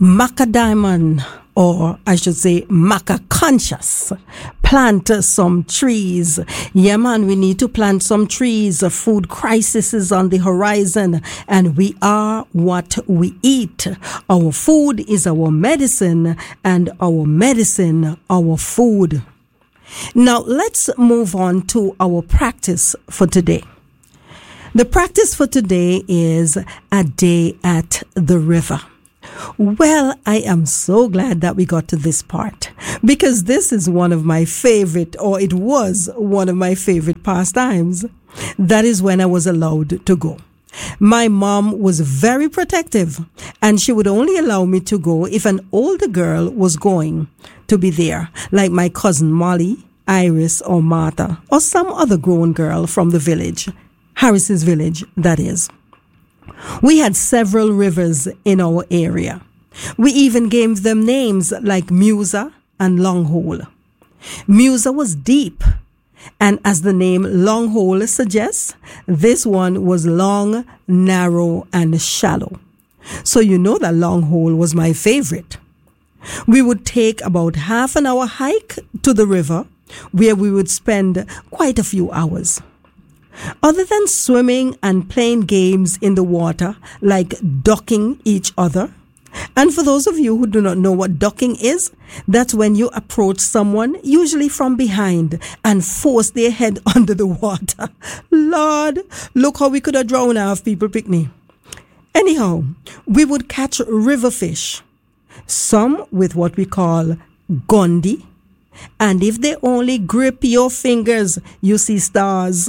Macadamia, or I should say Maca conscious. Plant some trees. Yeah, man, we need to plant some trees. A food crisis is on the horizon, and we are what we eat. Our food is our medicine, and our medicine, our food. Now, let's move on to our practice for today. The practice for today is a day at the river. Well, I am so glad that we got to this part, because this is one of my favorite, or it was one of my favorite pastimes. That is when I was allowed to go. My mom was very protective, and she would only allow me to go if an older girl was going to be there, like my cousin Molly, Iris, or Martha, or some other grown girl from the village, Harris's village, that is. We had several rivers in our area. We even gave them names like Musa and Longhole. Musa was deep, and as the name Longhole suggests, this one was long, narrow, and shallow. So you know that Longhole was my favorite. We would take about half an hour hike to the river, where we would spend quite a few hours. Other than swimming and playing games in the water, like ducking each other, and for those of you who do not know what ducking is, that's when you approach someone, usually from behind, and force their head under the water. Lord, look how we could have drowned half people picnic. Anyhow, we would catch river fish, some with what we call gondi, and if they only grip your fingers, you see stars.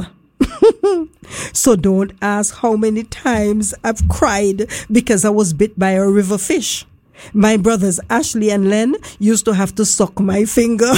So don't ask how many times I've cried because I was bit by a river fish. My brothers Ashley and Len used to have to suck my finger.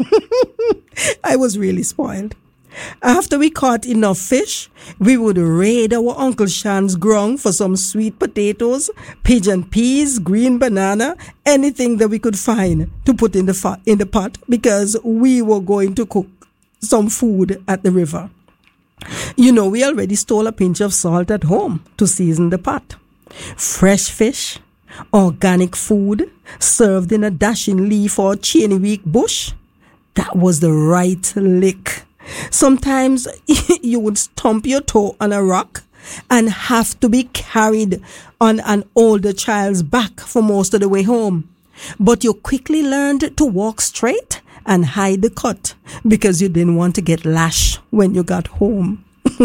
I was really spoiled. After we caught enough fish, we would raid our Uncle Shan's ground for some sweet potatoes, pigeon peas, green banana, anything that we could find to put in the pot, because we were going to cook some food at the river. You know, we already stole a pinch of salt at home to season the pot. Fresh fish, organic food, served in a dashing leaf or chain-weak bush. That was the right lick. Sometimes you would stump your toe on a rock and have to be carried on an older child's back for most of the way home. But you quickly learned to walk straight and hide the cut because you didn't want to get lashed when you got home.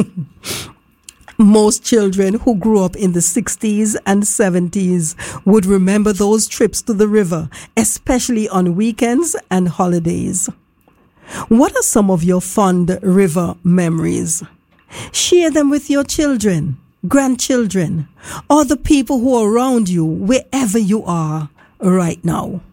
Most children who grew up in the 60s and 70s would remember those trips to the river, especially on weekends and holidays. What are some of your fond river memories? Share them with your children, grandchildren, or the people who are around you wherever you are right now.